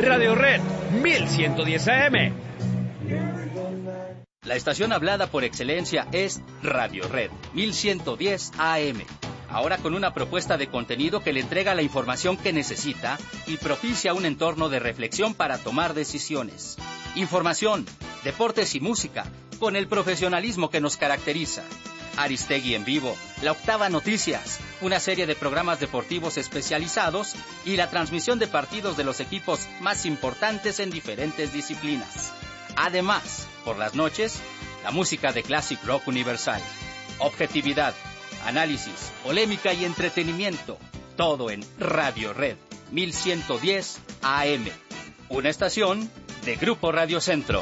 Radio Red 1110 AM. La estación hablada por excelencia es Radio Red 1110 AM. Ahora con una propuesta de contenido que le entrega la información que necesita y propicia un entorno de reflexión para tomar decisiones. Información, deportes y música, con el profesionalismo que nos caracteriza. Aristegui en vivo, La Octava Noticias, una serie de programas deportivos especializados y la transmisión de partidos de los equipos más importantes en diferentes disciplinas. Además, por las noches, la música de Classic Rock Universal. Objetividad, análisis, polémica y entretenimiento. Todo en Radio Red 1110 AM. Una estación de Grupo Radio Centro.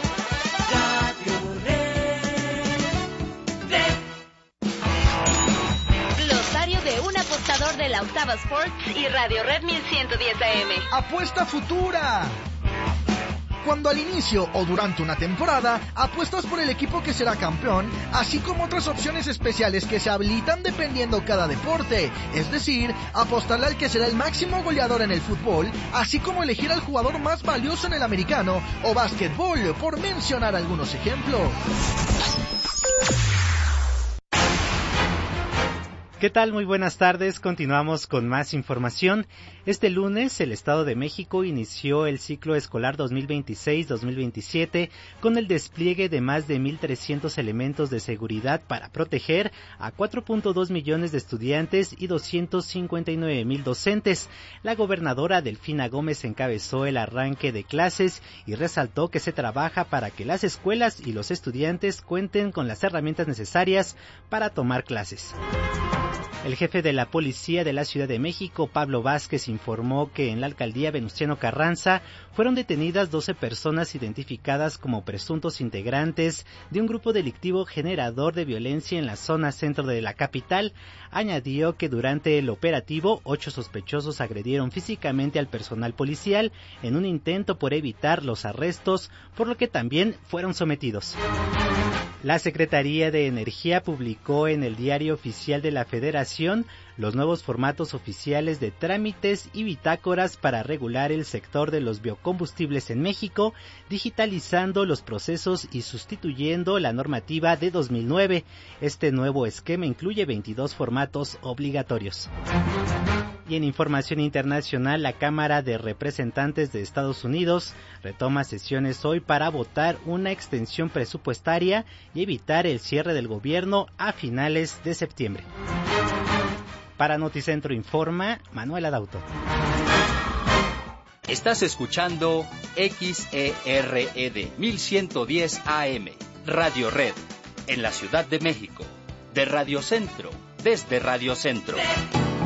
Glosario de un apostador de la Octava Sports y Radio Red 1110 AM. Apuesta futura. Cuando al inicio o durante una temporada apuestas por el equipo que será campeón, así como otras opciones especiales que se habilitan dependiendo cada deporte, es decir, apostarle al que será el máximo goleador en el fútbol, así como elegir al jugador más valioso en el americano o básquetbol, por mencionar algunos ejemplos. ¿Qué tal? Muy buenas tardes. Continuamos con más información. Este lunes, el Estado de México inició el ciclo escolar 2026-2027 con el despliegue de más de 1,300 elementos de seguridad para proteger a 4.2 millones de estudiantes y 259,000 docentes. La gobernadora Delfina Gómez encabezó el arranque de clases y resaltó que se trabaja para que las escuelas y los estudiantes cuenten con las herramientas necesarias para tomar clases. El jefe de la Policía de la Ciudad de México, Pablo Vázquez, informó que en la alcaldía Venustiano Carranza fueron detenidas 12 personas identificadas como presuntos integrantes de un grupo delictivo generador de violencia en la zona centro de la capital. Añadió que durante el operativo, 8 sospechosos agredieron físicamente al personal policial en un intento por evitar los arrestos, por lo que también fueron sometidos. La Secretaría de Energía publicó en el Diario Oficial de la Federación los nuevos formatos oficiales de trámites y bitácoras para regular el sector de los biocombustibles en México, digitalizando los procesos y sustituyendo la normativa de 2009. Este nuevo esquema incluye 22 formatos obligatorios. Y en información internacional, la Cámara de Representantes de Estados Unidos retoma sesiones hoy para votar una extensión presupuestaria y evitar el cierre del gobierno a finales de septiembre. Para Noticentro Informa, Manuel Adauto. Estás escuchando XERED 1110 AM, Radio Red, en la Ciudad de México, de Radio Centro, desde Radio Centro.